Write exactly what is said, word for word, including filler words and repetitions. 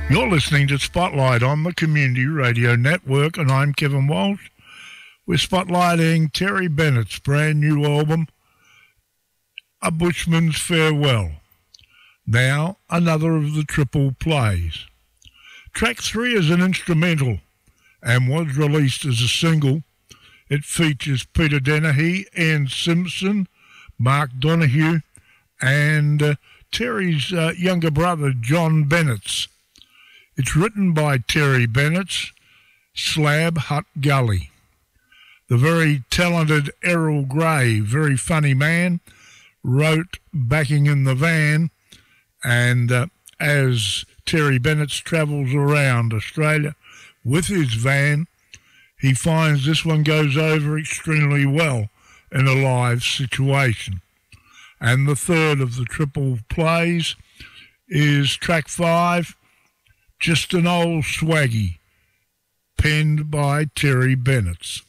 You're listening to Spotlight on the Community Radio Network, and I'm Kevin Walsh. We're spotlighting Terry Bennett's brand new album, A Bushman's Farewell. Now, another of the triple plays. Track three is an instrumental and was released as a single. It features Peter Dennehy, Ian Simpson, Mark Donahue, and uh, Terry's uh, younger brother, John Bennett's. It's written by Terry Bennett's Slab Hut Gully. The very talented Errol Gray, very funny man, wrote Backing in the Van, and uh, as Terry Bennett travels around Australia with his van, he finds this one goes over extremely well in a live situation. And the third of the triple plays is track five, Just an Old Swaggy, penned by Terry Bennett's.